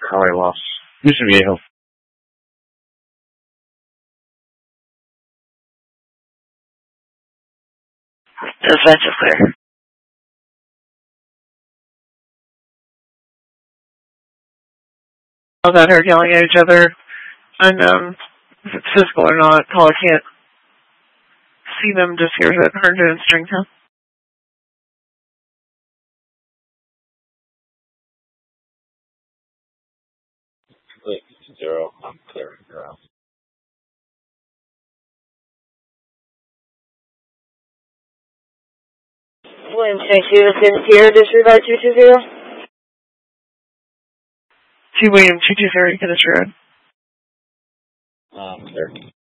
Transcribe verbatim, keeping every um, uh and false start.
Charlie lost. Mission Viejo. Defensive clear. That are yelling at each other, and um, if it's physical or not, caller can't see them, just hears it heard it in Stringtown. Zero, I'm clear. Zero. William Saint Davis in here, disregard two two zero. T. William two two zero, you can disregard. Um, clear.